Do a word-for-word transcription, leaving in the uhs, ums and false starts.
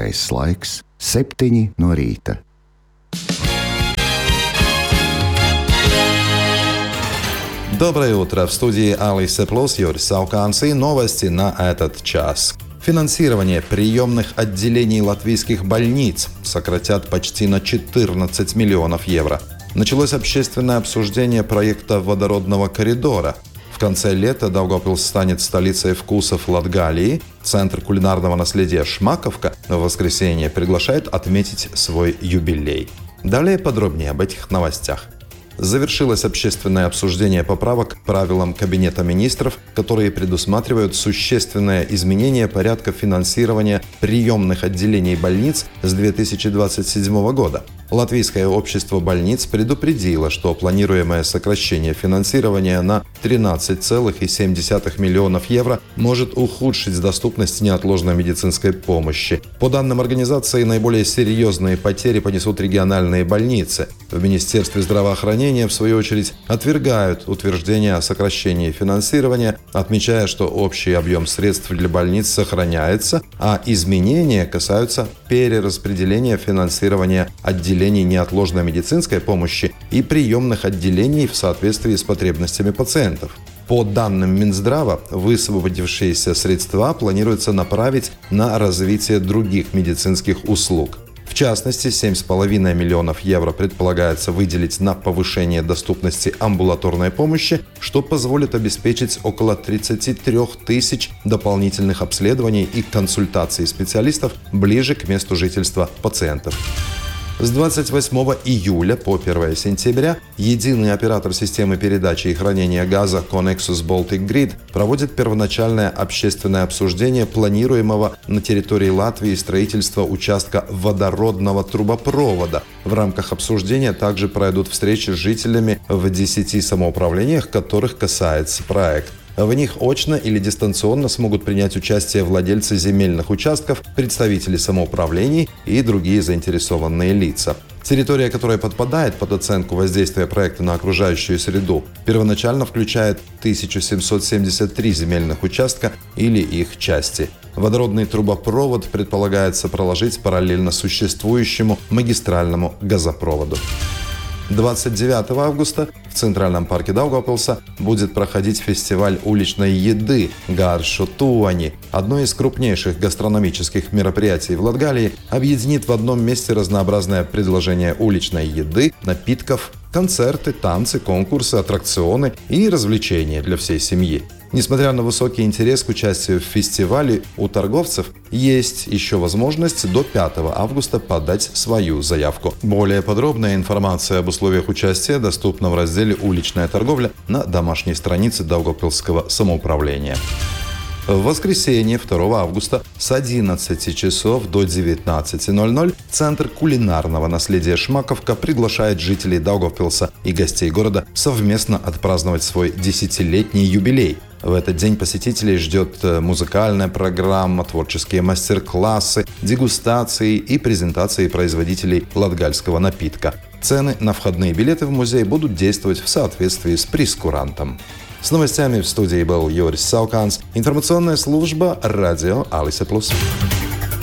Pareizais laiks - septiņi no rīta. Доброе утро! В студии Алиса Плюс Юрий Сауканс и новости на этот час. Финансирование приемных отделений латвийских больниц сократят почти на четырнадцать миллионов евро. Началось общественное обсуждение проекта водородного коридора. В конце лета Даугавпилс станет столицей вкусов Латгалии. Центр кулинарного наследия «Шмаковка» в воскресенье приглашает отметить свой юбилей. Далее подробнее об этих новостях. Завершилось общественное обсуждение поправок к правилам Кабинета министров, которые предусматривают существенное изменение порядка финансирования приемных отделений больниц с две тысячи двадцать седьмого года. Латвийское общество больниц предупредило, что планируемое сокращение финансирования на тринадцать целых семь десятых миллионов евро может ухудшить доступность неотложной медицинской помощи. По данным организации, наиболее серьезные потери понесут региональные больницы. В Министерстве здравоохранения, в свою очередь, отвергают утверждение о сокращении финансирования, отмечая, что общий объем средств для больниц сохраняется, а изменения касаются перераспределения финансирования отделений неотложной медицинской помощи и приемных отделений в соответствии с потребностями пациентов. По данным Минздрава, высвободившиеся средства планируется направить на развитие других медицинских услуг. В частности, семь целых пять десятых миллионов евро предполагается выделить на повышение доступности амбулаторной помощи, что позволит обеспечить около тридцать три тысяч дополнительных обследований и консультаций специалистов ближе к месту жительства пациентов. С двадцать восьмого июля по первого сентября единый оператор системы передачи и хранения газа Connexus Baltic Grid проводит первоначальное общественное обсуждение планируемого на территории Латвии строительства участка водородного трубопровода. В рамках обсуждения также пройдут встречи с жителями в десяти самоуправлениях, которых касается проект. В них очно или дистанционно смогут принять участие владельцы земельных участков, представители самоуправлений и другие заинтересованные лица. Территория, которая подпадает под оценку воздействия проекта на окружающую среду, первоначально включает тысячу семьсот семьдесят три земельных участка или их части. Водородный трубопровод предполагается проложить параллельно существующему магистральному газопроводу. двадцать девятого августа в Центральном парке Даугавпилса будет проходить фестиваль уличной еды Гаршу Туани. Одно из крупнейших гастрономических мероприятий в Латгалии объединит в одном месте разнообразное предложение уличной еды, напитков, концерты, танцы, конкурсы, аттракционы и развлечения для всей семьи. Несмотря на высокий интерес к участию в фестивале, у торговцев есть еще возможность до пятого августа подать свою заявку. Более подробная информация об условиях участия доступна в разделе «Уличная торговля» на домашней странице Даугавпилсского самоуправления. В воскресенье второго августа с одиннадцати часов до девятнадцати ноль-ноль Центр кулинарного наследия «Шмаковка» приглашает жителей Даугавпилса и гостей города совместно отпраздновать свой десятилетний юбилей. В этот день посетителей ждет музыкальная программа, творческие мастер-классы, дегустации и презентации производителей латгальского напитка. Цены на входные билеты в музей будут действовать в соответствии с прейскурантом. С новостями в студии был Юрис Сауканс, информационная служба радио Алиса Плюс.